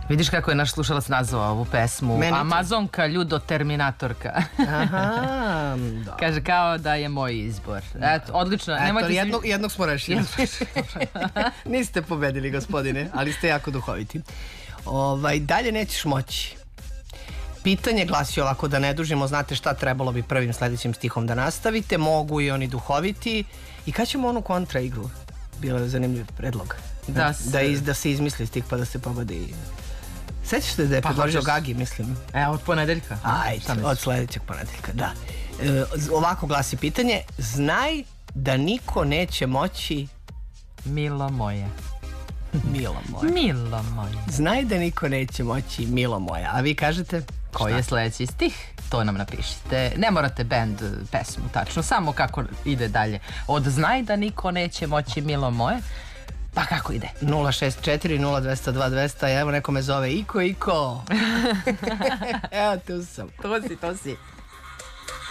Vidiš kako je naš slušalac nazvao ovu pesmu? Amazonka, ljudoterminatorka. Aha, da. Kaže kao da je moj izbor. Eto, odlično. Eto, jednog smo rešili. Niste pobedili, gospodine, ali ste jako duhoviti. Dalje nećeš moći. Pitanje glasi ovako, da ne dužimo, znate šta, trebalo bi prvim sledećim stihom da nastavite, mogu i oni duhoviti. I kad ćemo onu kontra igru? Bilo je zanimljiv predlog. Da se izmisli stih pa da se pobedi. Sećaš se da je predložio Gagi, mislim? Od ponedeljka. Ajde, od sledećeg ponedeljka, da. Ovako glasi pitanje, znaj da niko neće moći... Milo moje. Milo moje. Milo moje. Znaj da niko neće moći, milo moje. A vi kažete? Koji je sledeći stih? To nam napišite. Ne morate band pesmu, tačno. Samo kako ide dalje. Od znaj da niko neće moći, milo moje. Pa kako ide? 064 0202 200. Evo neko me zove Iko. Evo tu sam. To si.